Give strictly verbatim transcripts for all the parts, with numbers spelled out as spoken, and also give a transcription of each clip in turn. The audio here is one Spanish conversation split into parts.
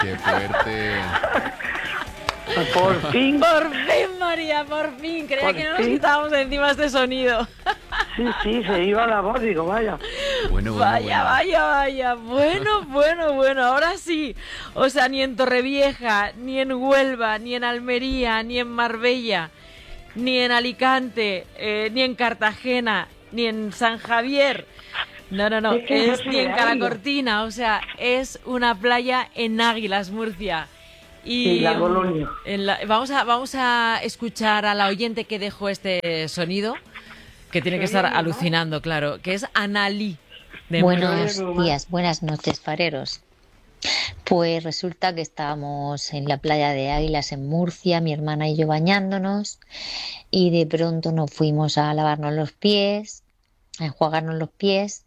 Qué fuerte. Por fin. Por fin, María, por fin. Creía Por que no nos fin. quitábamos de encima este sonido. Sí, sí, se iba la voz, digo, vaya. Bueno, bueno, Vaya, bueno. vaya, vaya. Bueno, bueno, bueno. Ahora sí. O sea, ni en Torrevieja, ni en Huelva, ni en Almería, ni en Marbella, ni en Alicante, eh, ni en Cartagena, ni en San Javier. No, no, no. Es que yo Es soy ni en de Calacortina. O sea, es una playa en Águilas, Murcia. Y Sí, la Colonia. en la- vamos a vamos a escuchar a la oyente que dejó este sonido, que tiene que estar Sonido, ¿no? alucinando, claro, que es Analí. De Buenos Bueno. días, buenas noches, fareros. Pues resulta que estábamos en la playa de Águilas en Murcia, mi hermana y yo bañándonos, y de pronto nos fuimos a lavarnos los pies, a enjuagarnos los pies,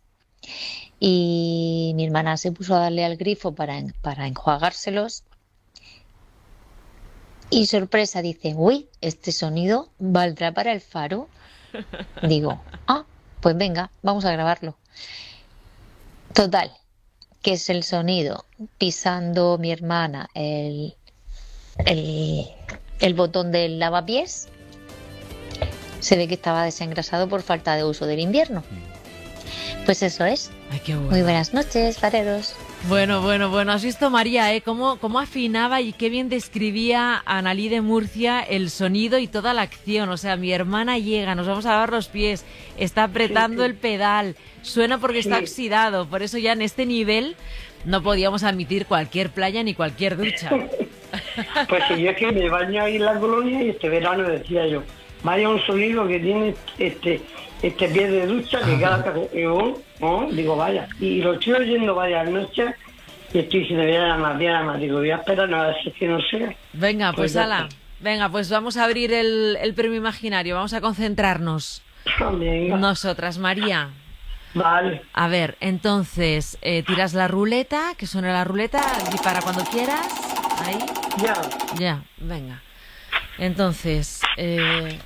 y mi hermana se puso a darle al grifo para, en- para enjuagárselos, y sorpresa dice, uy, este sonido valdrá para el faro. Digo, ah, pues venga, vamos a grabarlo. Total, que es el sonido pisando mi hermana el, el, el botón del lavapiés. Se ve que estaba desengrasado por falta de uso del invierno. Pues eso es. Ay, qué bueno. Muy buenas noches, fareros. Bueno, bueno, bueno, has visto, María, ¿eh? Cómo, cómo afinaba y qué bien describía Analí de Murcia el sonido y toda la acción. O sea, mi hermana llega, nos vamos a lavar los pies, está apretando Sí, sí. el pedal, suena porque está Sí. oxidado. Por eso ya en este nivel no podíamos admitir cualquier playa ni cualquier ducha. Pues si yo es que me baño ahí en la Colonia y este verano decía yo, vaya un sonido que tiene este este pie de ducha que cada vez que yo, oh, digo, vaya. Y lo estoy oyendo varias noches y estoy diciendo, voy a llamar, voy a llamar. Digo, voy a esperar, no, a ver si es que no sea. Venga, pues, Pues ya ala, está. venga, pues vamos a abrir el, el premio imaginario, vamos a concentrarnos. Venga, Nosotras, María. vale. A ver, entonces, eh, tiras la ruleta, que suene la ruleta, y para cuando quieras, ahí, Ya, ya, venga. Entonces, eh,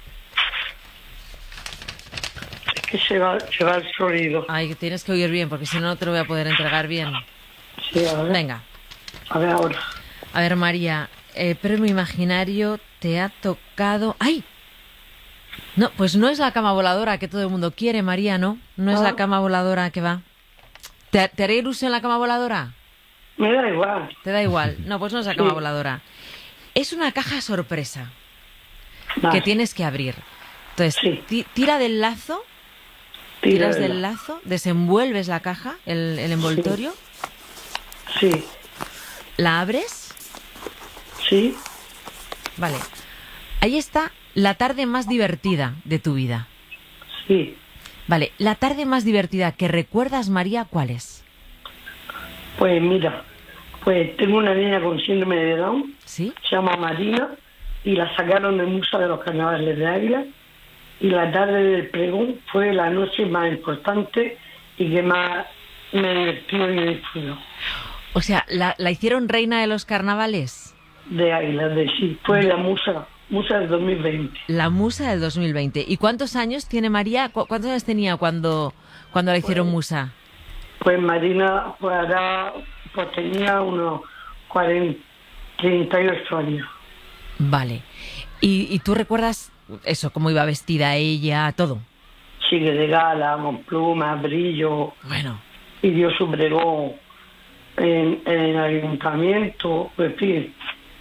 es que se va, se va el sonido. ay, tienes que oír bien, porque si no, no te lo voy a poder entregar bien. Sí, a ver, Venga, a ver ahora. a ver, María, el premio imaginario te ha tocado... ¡Ay! No, pues no es la cama voladora que todo el mundo quiere, María, ¿no? No es Ah. la cama voladora que va. ¿Te, te haré ilusión la cama voladora? Me da igual. ¿Te da igual? No, pues no es la cama Sí. voladora. Es una caja sorpresa Vale, que tienes que abrir. Entonces, Sí. ti- tira del lazo, tira tiras de del la- lazo, desenvuelves la caja, el, el envoltorio, Sí, la abres, sí, vale. Ahí está la tarde más divertida de tu vida. sí. Vale, la tarde más divertida que recuerdas, María, ¿cuál es? Pues mira, pues tengo una niña con síndrome de Down, ¿Sí? se llama Marina, y la sacaron de Musa de los Carnavales de Águila, y la tarde del pregón fue la noche más importante y que más me divertió y disfrutó. O sea, ¿la, la hicieron reina de los carnavales? De Águila, de sí, fue la Musa, Musa del dos mil veinte. La musa del dos mil veinte. ¿Y cuántos años tiene María? ¿Cu- ¿Cuántos años tenía cuando, cuando la hicieron musa? Pues Marina pues, ahora, pues tenía unos cuarenta, treinta y ocho años. Vale. ¿Y, y tú recuerdas eso, cómo iba vestida ella, todo? Sigue de gala, con plumas, brillo, Bueno, y dio su pregón en, en el ayuntamiento, pues, en fin.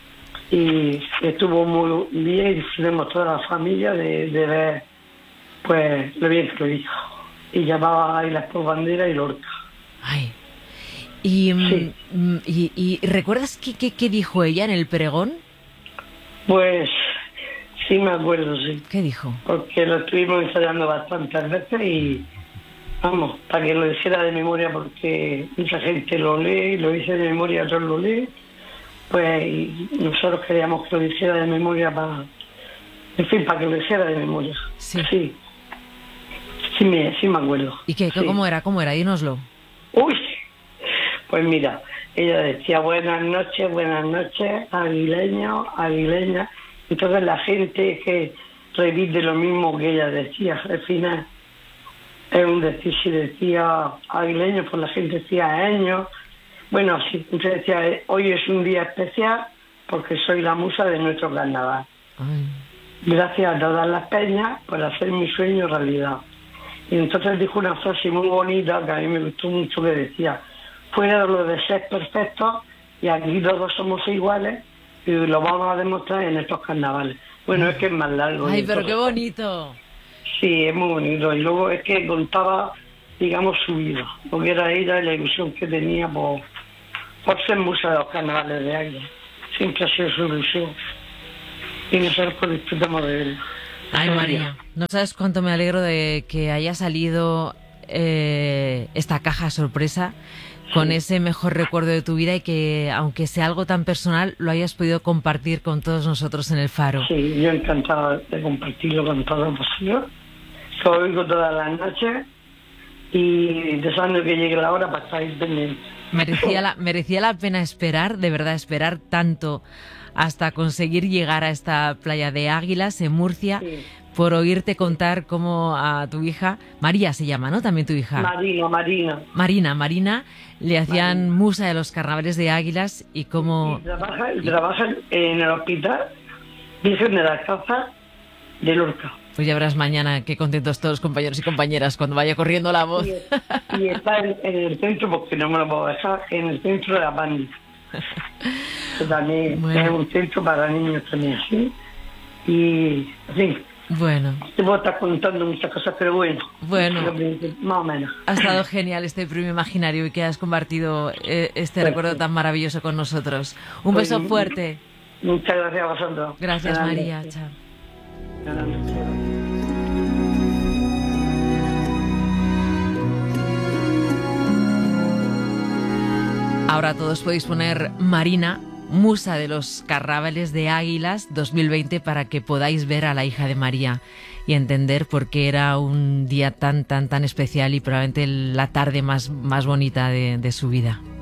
Y estuvo muy bien y disfrutamos toda la familia de, de ver pues lo bien que lo hizo. Y llamaba ahí las por bandera y Lorca. ay. ¿Y, mm, Sí. mm, y, y recuerdas qué, qué, qué dijo ella en el pregón? Pues sí me acuerdo, sí. ¿Qué dijo? Porque lo estuvimos ensayando bastantes veces y vamos, para que lo hiciera de memoria porque mucha gente lo lee, lo dice de memoria, otros lo leen, pues y nosotros queríamos que lo hiciera de memoria para, en fin, para que lo hiciera de memoria. Sí. Sí, sí me, sí me acuerdo. ¿Y qué? Sí. ¿Cómo era? ¿Cómo era? Dínoslo. Uy, pues mira, ella decía buenas noches, buenas noches, aguileños, aguileñas. Entonces la gente que repite lo mismo que ella decía al final. Es un decir, si decía aguileños, pues la gente decía años, Bueno, sí, usted decía, eh, hoy es un día especial porque soy la musa de nuestro carnaval. Ay. Gracias a todas las peñas por hacer mi sueño realidad. Y entonces dijo una frase muy bonita que a mí me gustó mucho, que decía, fuera de lo de ser perfectos, y aquí todos somos iguales, y lo vamos a demostrar en estos carnavales. Bueno, es que es más largo. Ay, pero entonces, qué bonito. sí, es muy bonito. Y luego es que contaba, digamos, su vida, porque era ella y la ilusión que tenía por, por ser musa de los carnavales de Águila. Siempre ha sido su ilusión. Y nosotros pues disfrutamos de él. Ay, María, no sabes cuánto me alegro de que haya salido eh, esta caja sorpresa con Sí. ese mejor recuerdo de tu vida y que, aunque sea algo tan personal, lo hayas podido compartir con todos nosotros en el Faro. Sí, yo encantado de compartirlo con todos vosotros. Lo oigo todas las noches y deseando que llegue la hora para estar ahí pendiente. Merecía la, merecía la pena esperar, de verdad, esperar tanto hasta conseguir llegar a esta playa de Águilas en Murcia, Sí. por oírte contar cómo a tu hija, María se llama, ¿no? También tu hija. Marina, Marina. Marina, Marina, le hacían Marina. musa de los carnavales de Águilas y cómo... Y trabaja, y trabaja en el hospital Virgen de las Causas de Lorca. Pues ya verás mañana qué contentos todos los compañeros y compañeras cuando vaya corriendo la voz. Y, y está en, en el centro, porque no me lo puedo dejar, en el centro de la Pandi. Que también Bueno. es un centro para niños también, ¿sí? Y, en fin, Bueno, te puedo estar contando muchas cosas, pero bueno. Bueno. Más o menos. ha estado genial este premio imaginario y que has compartido eh, este Pues recuerdo sí. tan maravilloso con nosotros. Un Pues beso sí. fuerte. Muchas gracias a vosotros. Gracias, Grande. María. Chao. Grande. Ahora todos podéis poner Marina, musa de los carnavales de Águilas dos mil veinte, para que podáis ver a la hija de María y entender por qué era un día tan, tan, tan especial y probablemente la tarde más, más bonita de, de su vida.